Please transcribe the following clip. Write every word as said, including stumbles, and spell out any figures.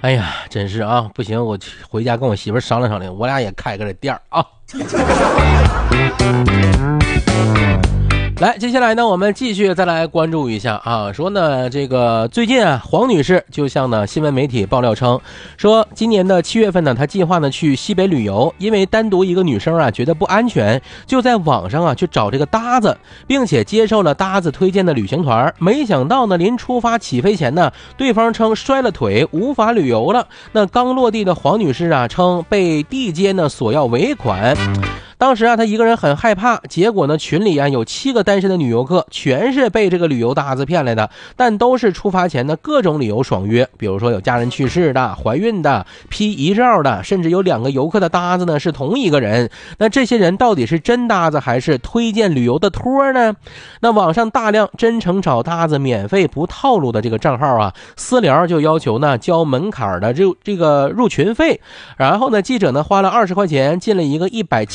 哎呀，真是啊，不行，我回家跟我媳妇商量商量，我俩也开个这店儿啊。来，接下来呢，我们继续再来关注一下啊，说呢，这个最近啊，黄女士就向呢新闻媒体爆料称，说今年的七月份呢，她计划呢去西北旅游，因为单独一个女生啊觉得不安全，就在网上啊去找这个搭子，并且接受了搭子推荐的旅行团。没想到呢，临出发起飞前呢，对方称摔了腿，无法旅游了。那刚落地的黄女士啊称被地接呢索要尾款。当时啊，他一个人很害怕，结果呢，群里啊有七个单身的女游客，全是被这个旅游搭子骗来的，但都是出发前的各种理由爽约，比如说有家人去世的、怀孕的、批遗照的，甚至有两个游客的搭子呢是同一个人。那这些人到底是真搭子还是推荐旅游的托呢？那网上大量真诚找搭子、免费不套路的这个账号啊，私聊就要求呢交门槛的这这个入群费，然后呢，记者呢花了二十块钱进了一个一百